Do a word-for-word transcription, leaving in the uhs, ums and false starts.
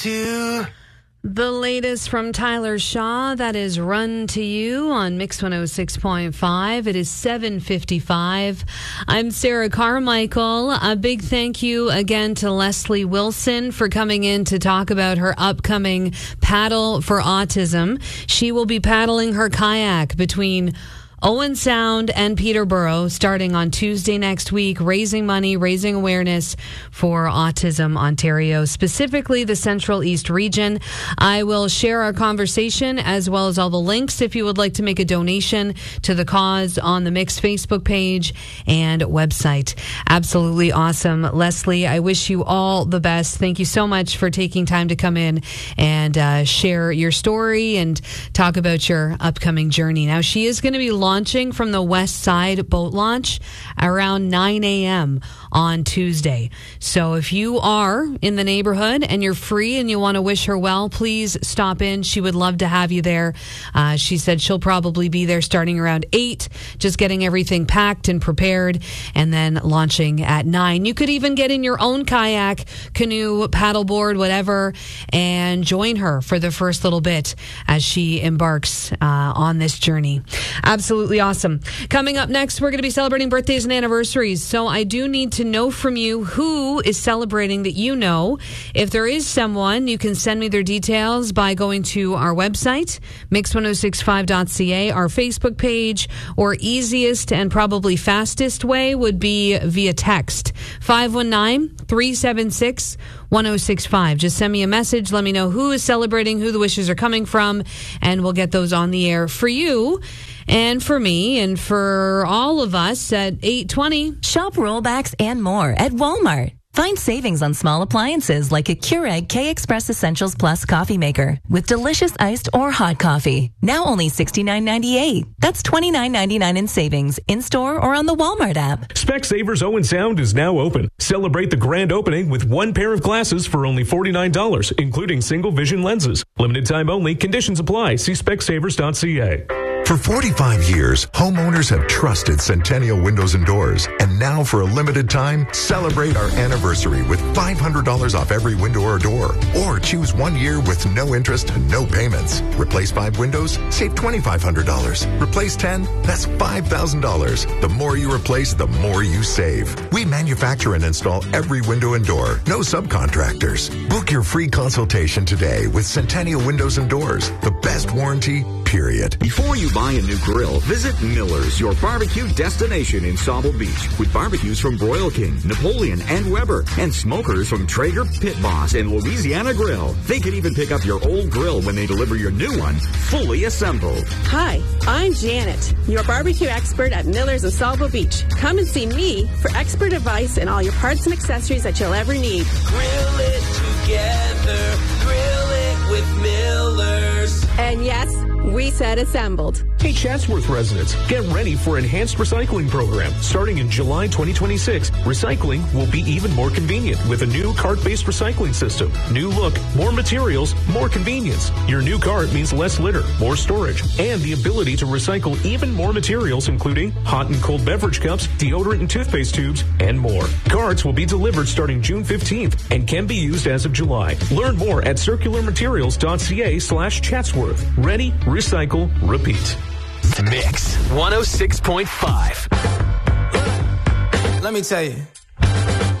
Two. The latest from Tyler Shaw, that is Run to You on Mix one oh six point five. It is seven fifty-five. I'm Sarah Carmichael. A big thank you again to Leslie Wilson for coming in to talk about her upcoming Paddle for Autism. She will be paddling her kayak between Owen Sound and Peterborough starting on Tuesday next week, raising money, raising awareness for Autism Ontario, specifically the Central East region. I will share our conversation as well as all the links if you would like to make a donation to the cause on the Mix Facebook page and website. Absolutely awesome. Leslie, I wish you all the best. Thank you so much for taking time to come in and uh, share your story and talk about your upcoming journey. Now, she is going to be launching from the West Side boat launch around nine a.m. on Tuesday. So if you are in the neighborhood and you're free and you want to wish her well, please stop in. She would love to have you there. Uh, she said she'll probably be there starting around eight, just getting everything packed and prepared, and then launching at nine. You could even get in your own kayak, canoe, paddleboard, whatever, and join her for the first little bit as she embarks uh, on this journey. Absolutely. Absolutely awesome. Coming up next, we're going to be celebrating birthdays and anniversaries. So I do need to know from you who is celebrating that you know. If there is someone, you can send me their details by going to our website, mix ten sixty-five dot c a, our Facebook page, or easiest and probably fastest way would be via text, five one nine, three seven six, one oh six five. Just send me a message. Let me know who is celebrating, who the wishes are coming from, and we'll get those on the air for you. And for me and for all of us at eight twenty. Shop rollbacks and more at Walmart. Find savings on small appliances like a Keurig K-Express Essentials Plus coffee maker with delicious iced or hot coffee. Now only sixty-nine ninety-eight. That's twenty-nine ninety-nine in savings in-store or on the Walmart app. Specsavers Owen Sound is now open. Celebrate the grand opening with one pair of glasses for only forty-nine dollars, including single vision lenses. Limited time only. Conditions apply. See specsavers dot c a. For forty-five years, homeowners have trusted Centennial Windows and Doors. And now for a limited time, celebrate our anniversary with five hundred dollars off every window or door. Or choose one year with no interest and no payments. Replace five windows, save twenty-five hundred dollars. Replace ten, that's five thousand dollars. The more you replace, the more you save. We manufacture and install every window and door. No subcontractors. Book your free consultation today with Centennial Windows and Doors. The best warranty, period. Before you buy a new grill, visit Miller's, your barbecue destination in Sauble Beach, with barbecues from Broil King, Napoleon, and Weber, and smokers from Traeger, Pit Boss, and Louisiana Grill. They can even pick up your old grill when they deliver your new one, fully assembled. Hi, I'm Janet, your barbecue expert at Miller's in Sauble Beach. Come and see me for expert advice and all your parts and accessories that you'll ever need. Grill it together. Grill it with Miller's. And yes, we said assembled. Hey, Chatsworth residents, get ready for Enhanced Recycling Program. Starting in July twenty twenty-six, recycling will be even more convenient with a new cart-based recycling system. New look, more materials, more convenience. Your new cart means less litter, more storage, and the ability to recycle even more materials, including hot and cold beverage cups, deodorant and toothpaste tubes, and more. Carts will be delivered starting June fifteenth and can be used as of July. Learn more at circularmaterials dot c a slash Chatsworth. Ready, recycle, repeat. Mix one oh six point five. Let me tell you,